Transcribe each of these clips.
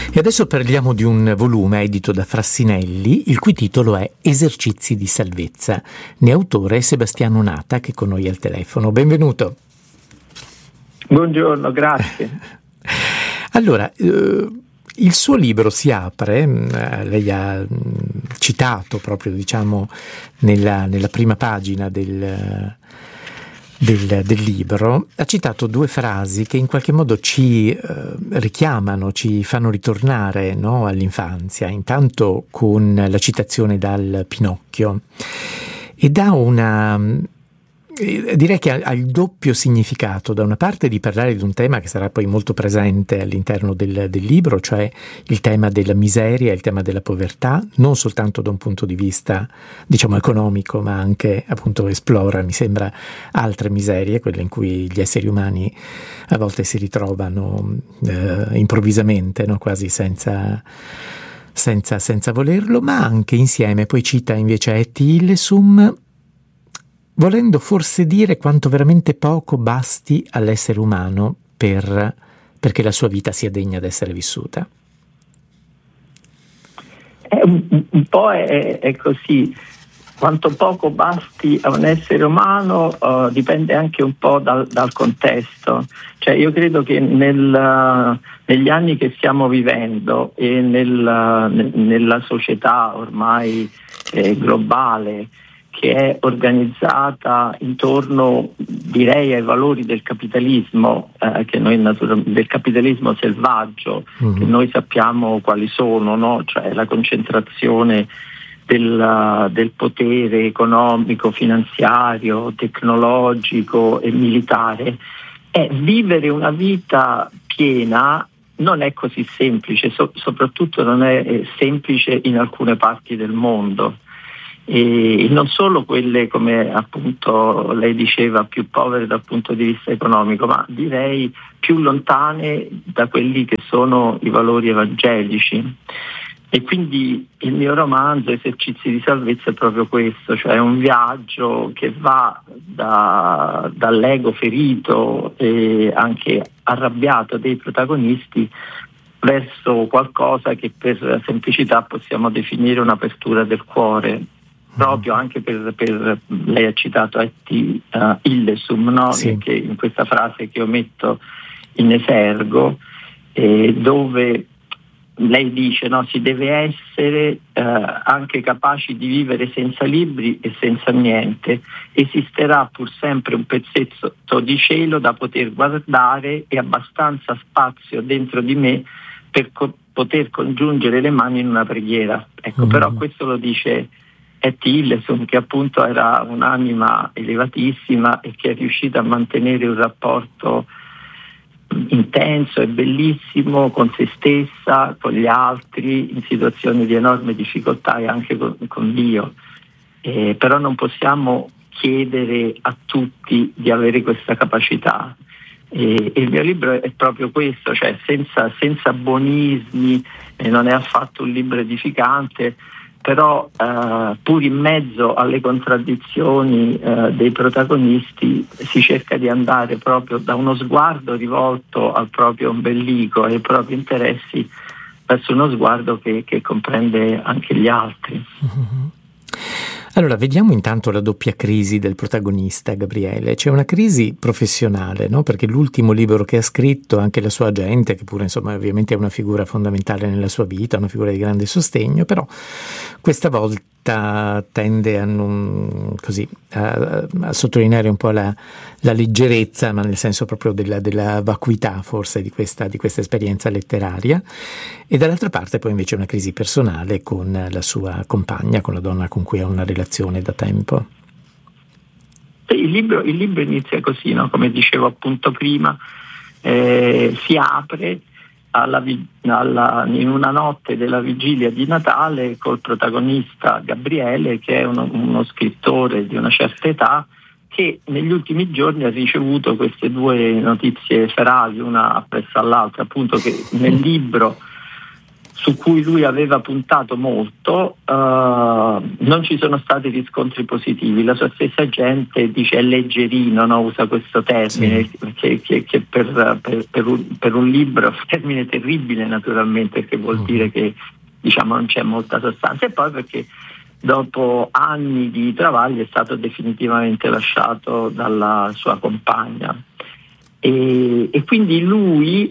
E adesso parliamo di un volume edito da Frassinelli, il cui titolo è Esercizi di salvezza. Ne è autore Sebastiano Nata, che è con noi al telefono. Benvenuto. Buongiorno, grazie. Allora, il suo libro si apre, lei ha citato proprio, diciamo, nella prima pagina del libro, ha citato due frasi che in qualche modo ci richiamano, ci fanno ritornare, no, all'infanzia, intanto con la citazione dal Pinocchio, e dà direi che ha il doppio significato, da una parte di parlare di un tema che sarà poi molto presente all'interno del libro, cioè il tema della miseria, il tema della povertà, non soltanto da un punto di vista, diciamo, economico, ma anche appunto esplora, mi sembra, altre miserie, quelle in cui gli esseri umani a volte si ritrovano improvvisamente, no? Quasi senza volerlo, ma anche insieme, poi cita invece Et Illesum, volendo forse dire quanto veramente poco basti all'essere umano perché la sua vita sia degna d'essere vissuta. Un po' è così. Quanto poco basti a un essere umano dipende anche un po' dal contesto. Cioè, io credo che negli anni che stiamo vivendo e nella società ormai globale, che è organizzata intorno, direi, ai valori del capitalismo, che noi del capitalismo selvaggio, che noi sappiamo quali sono, no? Cioè la concentrazione del potere economico, finanziario, tecnologico e militare. Vivere una vita piena non è così semplice, soprattutto non è semplice in alcune parti del mondo. E non solo quelle, come appunto lei diceva, più povere dal punto di vista economico, ma direi più lontane da quelli che sono i valori evangelici. E quindi il mio romanzo Esercizi di salvezza è proprio questo, cioè un viaggio che va dall'ego ferito e anche arrabbiato dei protagonisti verso qualcosa che per semplicità possiamo definire un'apertura del cuore. Proprio anche per lei ha citato Et Illesum, no? Sì. Che in questa frase che io metto in esergo, dove lei dice, no, si deve essere anche capaci di vivere senza libri e senza niente. Esisterà pur sempre un pezzetto di cielo da poter guardare e abbastanza spazio dentro di me per poter congiungere le mani in una preghiera. Ecco, però questo lo dice Et Illesum, che appunto era un'anima elevatissima e che è riuscita a mantenere un rapporto intenso e bellissimo con se stessa, con gli altri, in situazioni di enorme difficoltà e anche con Dio. Però non possiamo chiedere a tutti di avere questa capacità. E il mio libro è proprio questo, cioè senza buonismi, non è affatto un libro edificante, però pur in mezzo alle contraddizioni dei protagonisti si cerca di andare proprio da uno sguardo rivolto al proprio ombelico e ai propri interessi verso uno sguardo che comprende anche gli altri. Allora, vediamo intanto la doppia crisi del protagonista, Gabriele. C'è una crisi professionale, no? Perché l'ultimo libro che ha scritto, anche la sua agente, che pure insomma ovviamente è una figura fondamentale nella sua vita, una figura di grande sostegno, però questa volta tende a sottolineare un po' la leggerezza, ma nel senso proprio della vacuità forse di questa esperienza letteraria, e dall'altra parte poi invece una crisi personale con la sua compagna, con la donna con cui ha una relazione da tempo. Il libro inizia così, no? Come dicevo appunto prima, si apre in una notte della vigilia di Natale col protagonista Gabriele, che è uno scrittore di una certa età, che negli ultimi giorni ha ricevuto queste due notizie ferali, una appresso all'altra, appunto, che nel libro su cui lui aveva puntato molto, non ci sono stati riscontri positivi. La sua stessa gente dice è leggerino, no? Usa questo termine, sì, che per un libro è un termine terribile naturalmente, perché vuol dire che diciamo non c'è molta sostanza, e poi perché dopo anni di travaglio è stato definitivamente lasciato dalla sua compagna. E quindi lui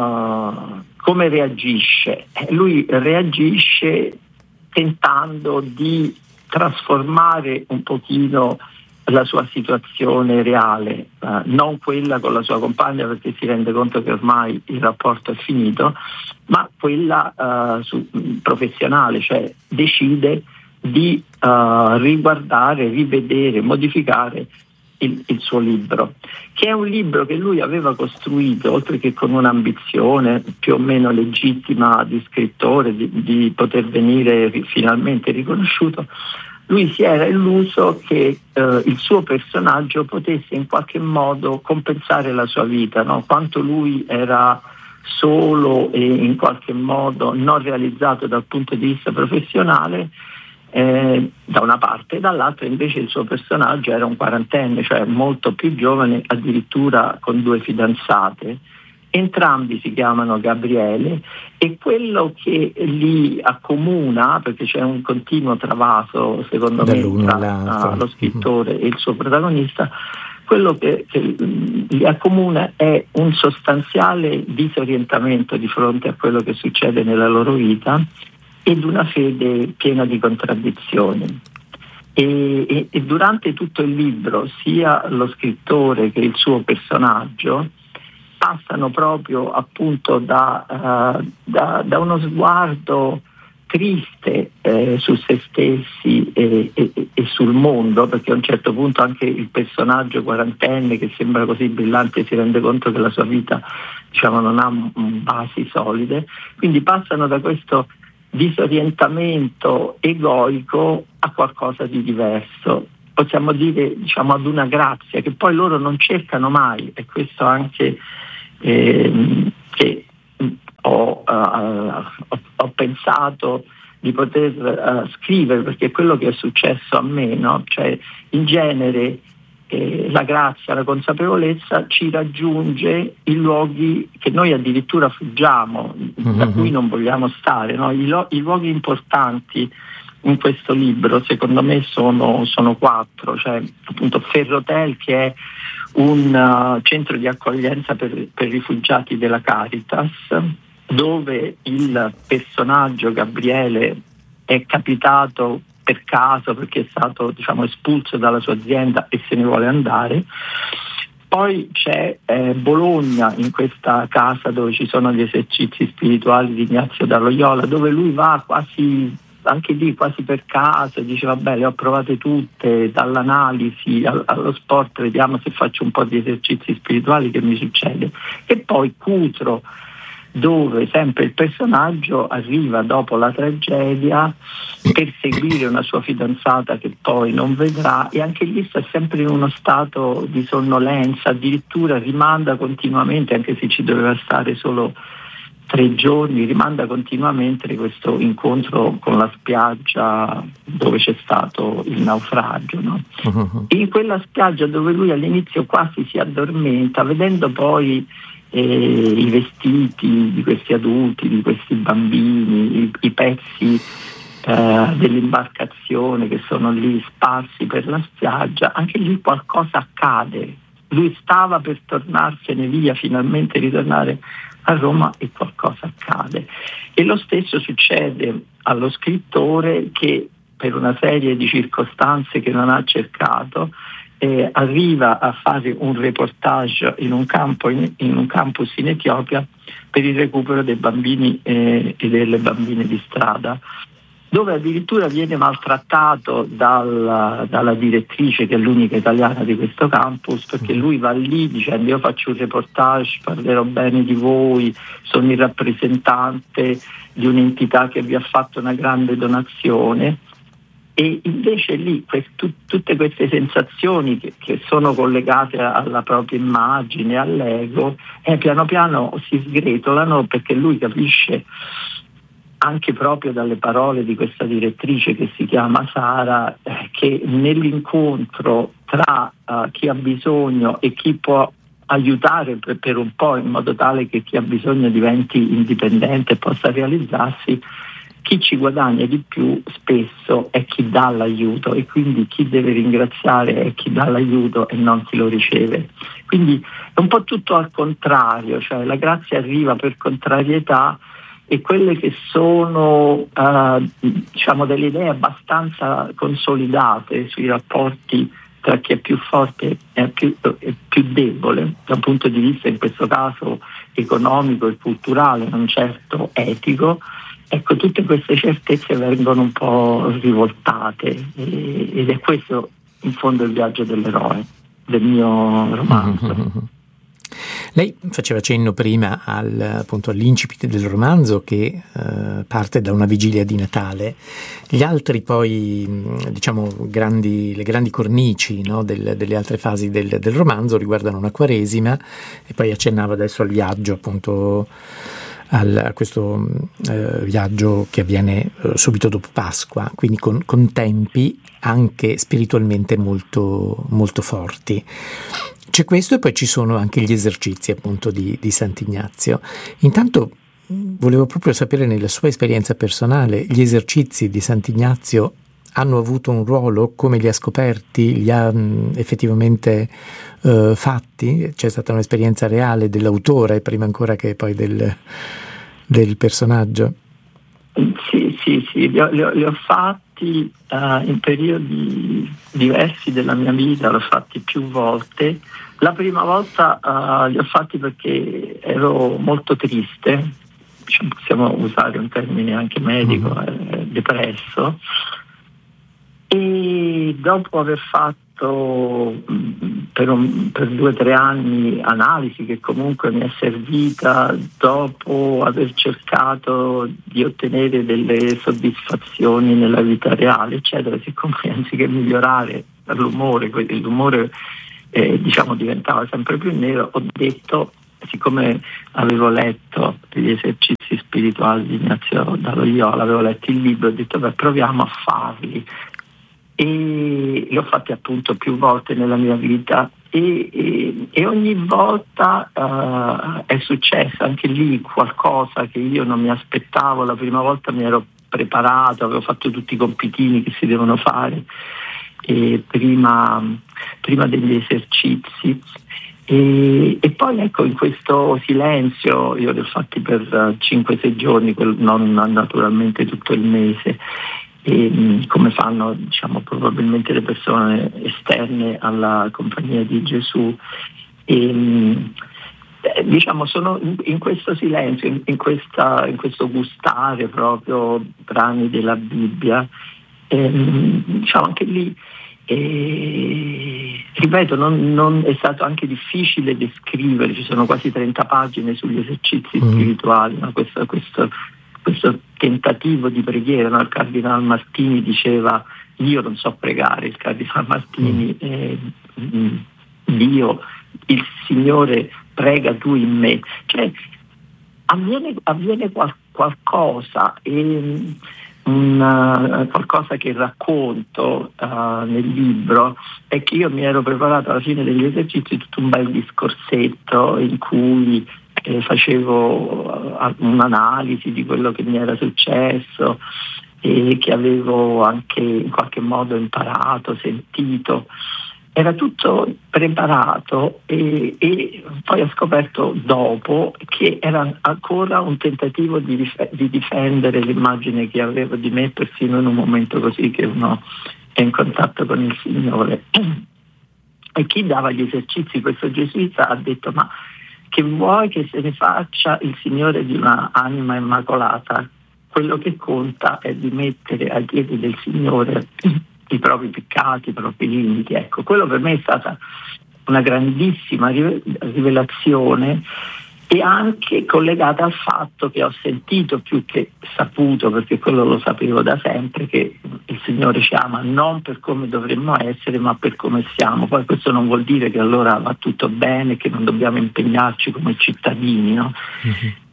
come reagisce? Lui reagisce tentando di trasformare un pochino la sua situazione reale, non quella con la sua compagna, perché si rende conto che ormai il rapporto è finito, ma quella professionale, cioè decide di riguardare, rivedere, modificare il suo libro, che è un libro che lui aveva costruito, oltre che con un'ambizione più o meno legittima di scrittore, di poter venire finalmente riconosciuto. Lui si era illuso che il suo personaggio potesse in qualche modo compensare la sua vita, no? Quanto lui era solo e in qualche modo non realizzato dal punto di vista professionale, da una parte, dall'altra invece il suo personaggio era un quarantenne, cioè molto più giovane, addirittura con 2 fidanzate. Entrambi si chiamano Gabriele, e quello che li accomuna, perché c'è un continuo travaso secondo me tra lo scrittore e il suo protagonista, quello che li accomuna è un sostanziale disorientamento di fronte a quello che succede nella loro vita ed una fede piena di contraddizioni. E durante tutto il libro sia lo scrittore che il suo personaggio passano proprio appunto da uno sguardo triste su se stessi e sul mondo, perché a un certo punto anche il personaggio quarantenne, che sembra così brillante, si rende conto che la sua vita, diciamo, non ha basi solide, quindi passano da questo disorientamento egoico a qualcosa di diverso, possiamo dire, diciamo, ad una grazia che poi loro non cercano mai. E questo anche che ho pensato di poter scrivere, perché è quello che è successo a me, no? Cioè, in genere la grazia, la consapevolezza ci raggiunge in luoghi che noi addirittura fuggiamo, da cui non vogliamo stare, no? I luoghi importanti in questo libro secondo me sono 4, cioè appunto Ferrotel, che è un centro di accoglienza per rifugiati della Caritas, dove il personaggio Gabriele è capitato per caso perché è stato, diciamo, espulso dalla sua azienda e se ne vuole andare. Poi c'è Bologna, in questa casa dove ci sono gli esercizi spirituali di Ignazio da Loyola, dove lui va quasi per caso, dice vabbè, le ho provate tutte, dall'analisi allo sport, vediamo se faccio un po' di esercizi spirituali che mi succede. E poi Cutro, dove sempre il personaggio arriva dopo la tragedia per seguire una sua fidanzata che poi non vedrà, e anche lì sta sempre in uno stato di sonnolenza, addirittura rimanda continuamente, anche se ci doveva stare solo 3 giorni, rimanda continuamente questo incontro con la spiaggia dove c'è stato il naufragio, no? In quella spiaggia dove lui all'inizio quasi si addormenta, vedendo poi i vestiti di questi adulti, di questi bambini, i pezzi dell'imbarcazione che sono lì sparsi per la spiaggia, anche lì qualcosa accade. Lui stava per tornarsene via, finalmente ritornare a Roma, e qualcosa accade. E lo stesso succede allo scrittore, che per una serie di circostanze che non ha cercato arriva a fare un reportage in un campus in Etiopia per il recupero dei bambini e delle bambine di strada, dove addirittura viene maltrattato dalla direttrice, che è l'unica italiana di questo campus, perché lui va lì dicendo: io faccio un reportage, parlerò bene di voi, sono il rappresentante di un'entità che vi ha fatto una grande donazione. E invece lì tutte queste sensazioni che sono collegate alla propria immagine, all'ego, piano piano si sgretolano, perché lui capisce anche proprio dalle parole di questa direttrice che si chiama Sara, che nell'incontro tra chi ha bisogno e chi può aiutare per un po', in modo tale che chi ha bisogno diventi indipendente e possa realizzarsi, chi ci guadagna di più spesso è chi dà l'aiuto, e quindi chi deve ringraziare è chi dà l'aiuto e non chi lo riceve. Quindi è un po' tutto al contrario, cioè la grazia arriva per contrarietà, e quelle che sono diciamo delle idee abbastanza consolidate sui rapporti tra chi è più forte e più debole, da un punto di vista in questo caso economico e culturale, non certo etico. Ecco, tutte queste certezze vengono un po' rivoltate, ed è questo in fondo il viaggio dell'eroe del mio romanzo. Lei faceva cenno prima appunto all'incipit del romanzo, che parte da una vigilia di Natale. Gli altri poi, diciamo, le grandi cornici, no, delle altre fasi del romanzo riguardano una Quaresima, e poi accennava adesso al viaggio, appunto a questo viaggio che avviene subito dopo Pasqua, quindi con tempi anche spiritualmente molto, molto forti. C'è questo, e poi ci sono anche gli esercizi appunto di Sant'Ignazio. Intanto volevo proprio sapere, nella sua esperienza personale, gli esercizi di Sant'Ignazio hanno avuto un ruolo? Come li ha scoperti? Li ha effettivamente fatti? C'è stata un'esperienza reale dell'autore prima ancora che poi del personaggio? Sì, li ho fatti in periodi diversi della mia vita, l'ho fatti più volte. La prima volta li ho fatti perché ero molto triste, possiamo usare un termine anche medico, depresso, e dopo aver fatto per 2 o 3 anni analisi che comunque mi è servita, dopo aver cercato di ottenere delle soddisfazioni nella vita reale, eccetera, siccome anziché migliorare l'umore diciamo diventava sempre più nero, ho detto, siccome avevo letto gli esercizi spirituali di Ignazio da Loyola, avevo letto il libro, ho detto proviamo a farli, e li ho fatti appunto più volte nella mia vita, e ogni volta è successo anche lì qualcosa che io non mi aspettavo. La prima volta mi ero preparato, avevo fatto tutti i compitini che si devono fare prima degli esercizi, e poi ecco, in questo silenzio, io li ho fatti per 5-6 giorni, non naturalmente tutto il mese, come fanno, diciamo, probabilmente le persone esterne alla compagnia di Gesù, diciamo sono in questo silenzio, in questo gustare proprio brani della Bibbia, diciamo anche lì, ripeto, non è stato anche difficile descrivere, ci sono quasi 30 pagine sugli esercizi spirituali, no? questo tentativo di preghiera, no? Il Cardinal Martini diceva: io non so pregare, il Cardinal Martini, Dio, il Signore, prega tu in me, cioè avviene qualcosa, qualcosa che racconto nel libro è che io mi ero preparato alla fine degli esercizi tutto un bel discorsetto in cui facevo un'analisi di quello che mi era successo e che avevo anche in qualche modo imparato, sentito. Era tutto preparato, e poi ho scoperto dopo che era ancora un tentativo di difendere l'immagine che avevo di me, persino in un momento così che uno è in contatto con il Signore. E chi dava gli esercizi, questo gesuita, ha detto: ma che vuoi che se ne faccia il Signore di una anima immacolata? Quello che conta è di mettere ai piedi del Signore i propri peccati, i propri limiti. Ecco, quello per me è stata una grandissima rivelazione, e anche collegata al fatto che ho sentito più che saputo, perché quello lo sapevo da sempre, che il Signore ci ama non per come dovremmo essere, ma per come siamo. Poi questo non vuol dire che allora va tutto bene, che non dobbiamo impegnarci come cittadini, no?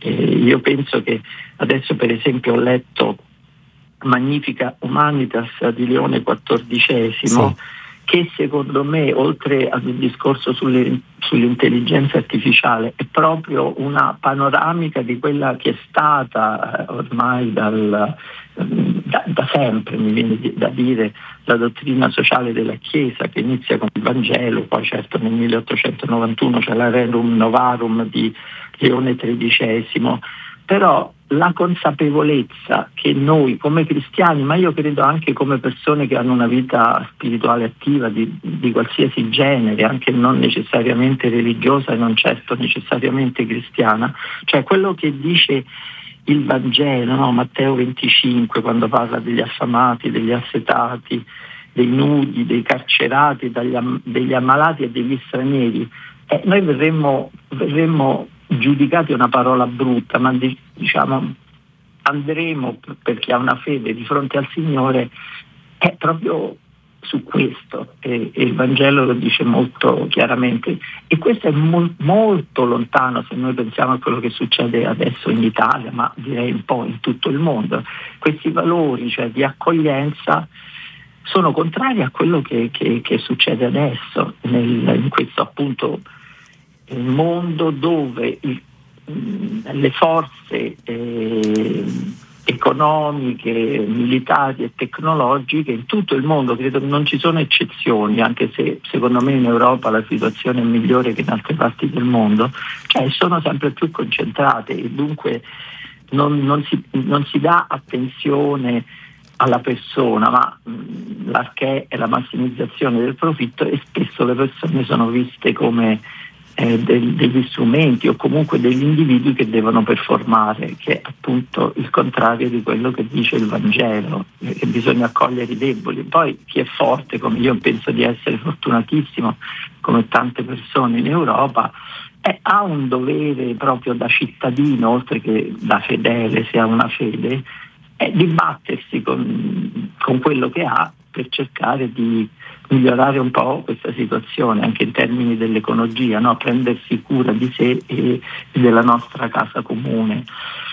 Io penso che adesso, per esempio, ho letto Magnifica Humanitas di Leone XIV, sì, che secondo me, oltre ad un discorso sull'intelligenza artificiale, è proprio una panoramica di quella che è stata ormai da sempre, mi viene da dire, la dottrina sociale della Chiesa, che inizia con il Vangelo, poi certo nel 1891 c'è la Rerum Novarum di Leone XIII, però la consapevolezza che noi come cristiani, ma io credo anche come persone che hanno una vita spirituale attiva di qualsiasi genere, anche non necessariamente religiosa e non certo necessariamente cristiana, cioè quello che dice il Vangelo, no? Matteo 25, quando parla degli affamati, degli assetati, dei nudi, dei carcerati, degli ammalati e degli stranieri, noi verremmo giudicati, è una parola brutta, ma diciamo andremo, per chi ha una fede di fronte al Signore, è proprio su questo, e il Vangelo lo dice molto chiaramente, e questo è molto lontano se noi pensiamo a quello che succede adesso in Italia, ma direi un po' in tutto il mondo. Questi valori, cioè di accoglienza, sono contrari a quello che succede adesso in questo appunto mondo dove le forze economiche, militari e tecnologiche in tutto il mondo, credo che non ci sono eccezioni, anche se secondo me in Europa la situazione è migliore che in altre parti del mondo, cioè sono sempre più concentrate e dunque non si dà attenzione alla persona, ma l'arché è la massimizzazione del profitto, e spesso le persone sono viste come degli strumenti o comunque degli individui che devono performare, che è appunto il contrario di quello che dice il Vangelo, che bisogna accogliere i deboli. Poi chi è forte, come io penso di essere fortunatissimo, come tante persone in Europa, ha un dovere proprio da cittadino, oltre che da fedele, se ha una fede, di battersi con quello che ha per cercare di migliorare un po' questa situazione, anche in termini dell'ecologia, no? Prendersi cura di sé e della nostra casa comune.